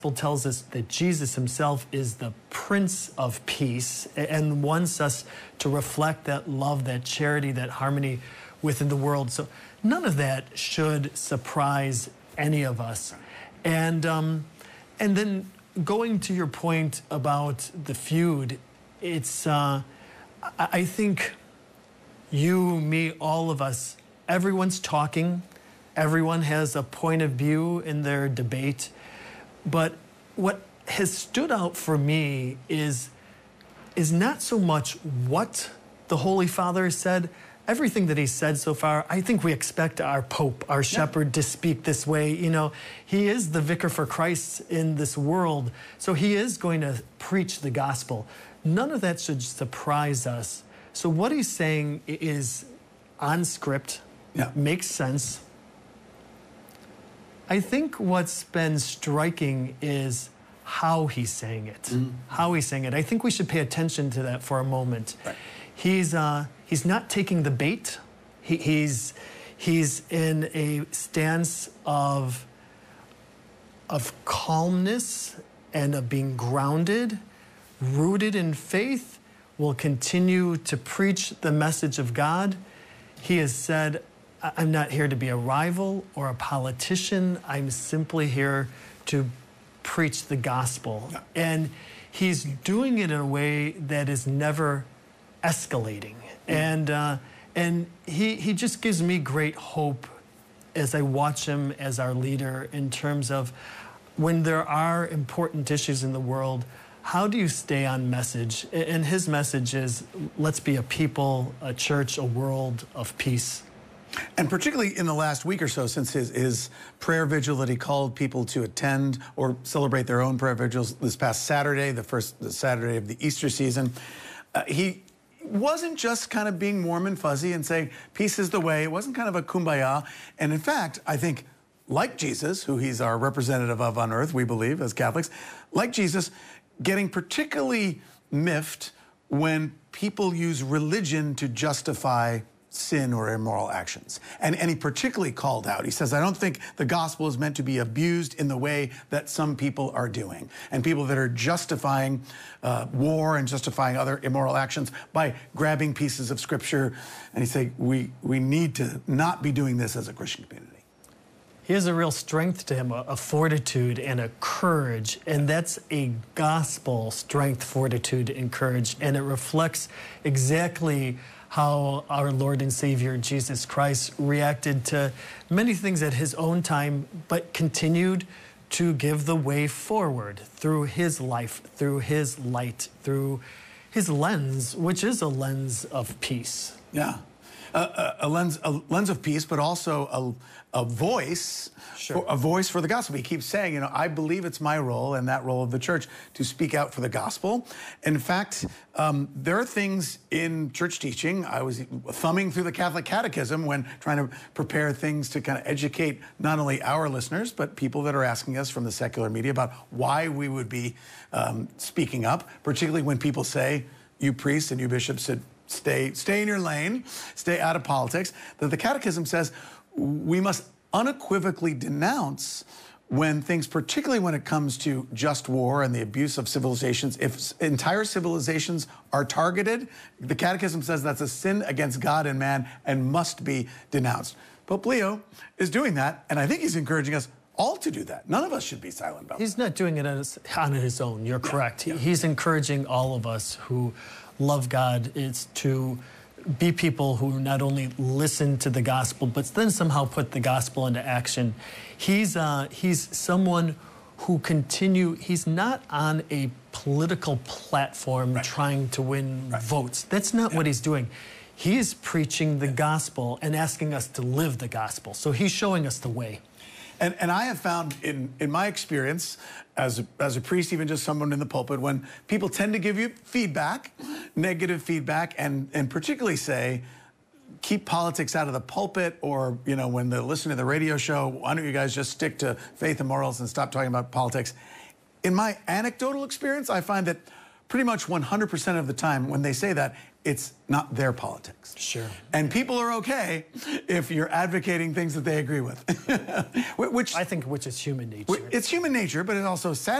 Bible tells us that Jesus himself is the Prince of Peace and wants us to reflect that love, that charity, that harmony within the world. So none of that should surprise any of us. And then going to your point about the feud, it's, I think you, me, all of us, everyone's talking, everyone has a point of view in their debate. But what has stood out for me is not so much what the Holy Father has said. Everything that he's said so far, I think we expect our Pope, our shepherd, to speak this way. You know, he is the vicar for Christ in this world, so he is going to preach the gospel. None of that should surprise us. So what he's saying is on script, makes sense. I think what's been striking is how he's saying it. How he's saying it. I think we should pay attention to that for a moment. Right. He's not taking the bait. He's in a stance of calmness and of being grounded, rooted in faith, will continue to preach the message of God. He has said, I'm not here to be a rival or a politician. I'm simply here to preach the gospel. Yeah. And he's doing it in a way that is never escalating. And he just gives me great hope as I watch him as our leader in terms of when there are important issues in the world, how do you stay on message? And his message is, let's be a people, a church, a world of peace. And particularly in the last week or so, since his prayer vigil that he called people to attend or celebrate their own prayer vigils this past Saturday, the Saturday of the Easter season, he wasn't just kind of being warm and fuzzy and saying, peace is the way. It wasn't kind of a kumbaya. And in fact, I think, like Jesus, who he's our representative of on earth, we believe, as Catholics, like Jesus, getting particularly miffed when people use religion to justify sin or immoral actions. And he particularly called out, he says, I don't think the gospel is meant to be abused in the way that some people are doing. And people that are justifying war and justifying other immoral actions by grabbing pieces of scripture. And he said, we need to not be doing this as a Christian community. He has a real strength to him, a fortitude and a courage, and that's a gospel strength, fortitude, and courage, and it reflects exactly how our Lord and Savior Jesus Christ reacted to many things at his own time, but continued to give the way forward through his life, through his light, through his lens, which is a lens of peace. Yeah. A lens of peace, but also a voice, a voice for the gospel. He keeps saying, you know, I believe it's my role and that role of the church to speak out for the gospel. In fact, there are things in church teaching. I was thumbing through the Catholic Catechism when trying to prepare things to kind of educate not only our listeners, but people that are asking us from the secular media about why we would be speaking up, particularly when people say, you priests and you bishops should stay in your lane, stay out of politics, that the Catechism says we must unequivocally denounce when things, particularly when it comes to just war and the abuse of civilizations, if entire civilizations are targeted, the Catechism says that's a sin against God and man and must be denounced. Pope Leo is doing that, and I think he's encouraging us all to do that. None of us should be silent about that. He's not doing it on his own. You're correct. Yeah. He's encouraging all of us who love God is to be people who not only listen to the gospel, but then somehow put the gospel into action. He's someone who he's not on a political platform trying to win votes. That's not what he's doing. He is preaching the gospel and asking us to live the gospel. So he's showing us the way. And I have found in my experience as a priest, even just someone in the pulpit, when people tend to give you feedback, negative feedback, and particularly say, keep politics out of the pulpit, or, you know, when they're listening to the radio show, why don't you guys just stick to faith and morals and stop talking about politics? In my anecdotal experience, I find that pretty much 100% of the time when they say that, it's not their politics. Sure. And people are okay if you're advocating things that they agree with. Which I think which is human nature. it's human nature, but it also, sadly,